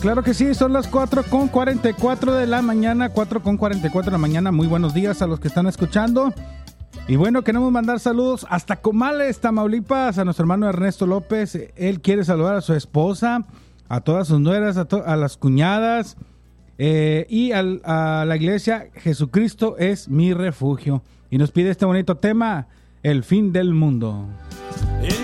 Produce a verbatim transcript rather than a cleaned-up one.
claro que sí, son las cuatro con cuarenta y cuatro de la mañana, cuatro con cuarenta y cuatro de la mañana. Muy buenos días a los que están escuchando. Y bueno, queremos mandar saludos hasta Comales, Tamaulipas, a nuestro hermano Ernesto López. Él quiere saludar a su esposa, a todas sus nueras, a, to- a las cuñadas eh, y al, a la iglesia Jesucristo es mi refugio. Y nos pide este bonito tema, El fin del mundo. En